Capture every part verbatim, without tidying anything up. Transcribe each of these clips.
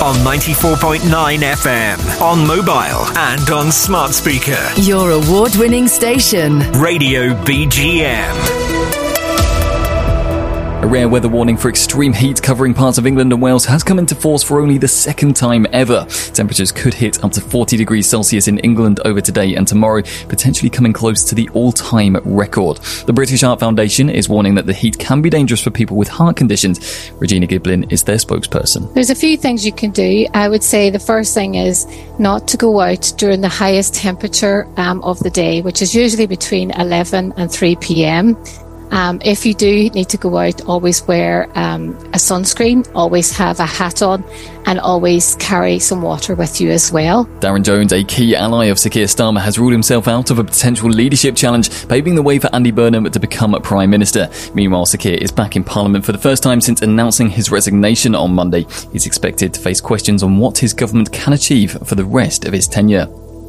on ninety-four point nine F M, on mobile and on smart speaker. Your award-winning station. Radio B G M. A rare weather warning for extreme heat covering parts of England and Wales has come into force for only the second time ever. Temperatures could hit up to forty degrees Celsius in England over today and tomorrow, potentially coming close to the all-time record. The British Heart Foundation is warning that the heat can be dangerous for people with heart conditions. Regina Giblin is their spokesperson. There's a few things you can do. I would say the first thing is not to go out during the highest temperature um, of the day, which is usually between eleven and three p.m. Um, if you do need to go out, always wear um, a sunscreen, always have a hat on, and always carry some water with you as well. Darren Jones, a key ally of Sir Keir Starmer, has ruled himself out of a potential leadership challenge, paving the way for Andy Burnham to become Prime Minister. Meanwhile, Sir Keir is back in Parliament for the first time since announcing his resignation on Monday. He's expected to face questions on what his government can achieve for the rest of his tenure.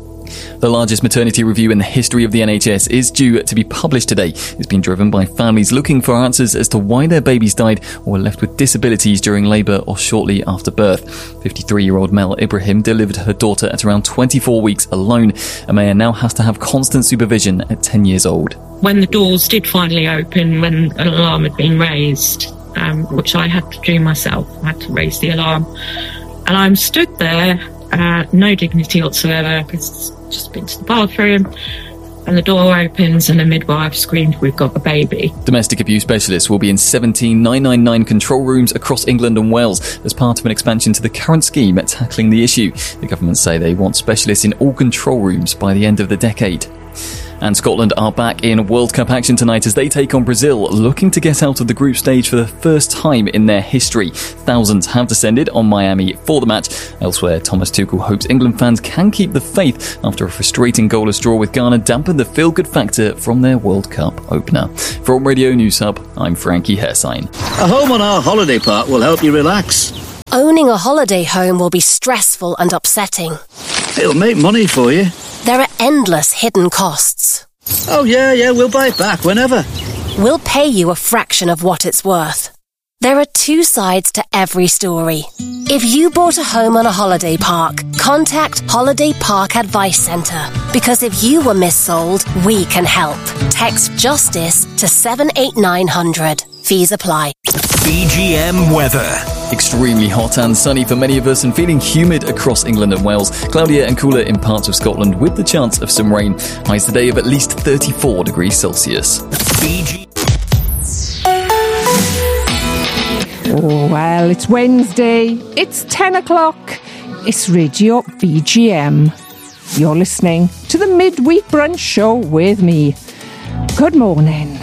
The largest maternity review in the history of the N H S is due to be published today. It's been driven by families looking for answers as to why their babies died or were left with disabilities during labour or shortly after birth. fifty-three-year-old Mel Ibrahim delivered her daughter at around twenty-four weeks alone. Amaya now has to have constant supervision at ten years old. When the doors did finally open, when an alarm had been raised, um, which I had to do myself, I had to raise the alarm, and I'm stood there, uh, no dignity whatsoever, because just been to the bathroom, and the door opens and the midwife screamed, "We've got a baby." Domestic abuse specialists will be in seventeen nine nine nine control rooms across England and Wales as part of an expansion to the current scheme at tackling the issue. The government say they want specialists in all control rooms by the end of the decade. And Scotland are back in World Cup action tonight as they take on Brazil, looking to get out of the group stage for the first time in their history. Thousands have descended on Miami for the match. Elsewhere, Thomas Tuchel hopes England fans can keep the faith after a frustrating goalless draw with Ghana dampened the feel-good factor from their World Cup opener. From Radio News Hub, I'm Frankie Hersign. A home on our holiday park will help you relax. Owning a holiday home will be stressful and upsetting. It'll make money for you. There are endless hidden costs. Oh yeah, yeah, we'll buy it back whenever. We'll pay you a fraction of what it's worth. There are two sides to every story. If you bought a home on a holiday park, contact Holiday Park Advice Centre. Because if you were missold, we can help. Text JUSTICE to seven eight nine hundred. Fees apply. B G M weather. Extremely hot and sunny for many of us and feeling humid across England and Wales. Cloudier and cooler in parts of Scotland with the chance of some rain. Highs today of at least thirty-four degrees Celsius. B G Oh, well, it's Wednesday. It's ten o'clock. It's Radio B G M. You're listening to the Midweek Brunch Show with me. Good morning.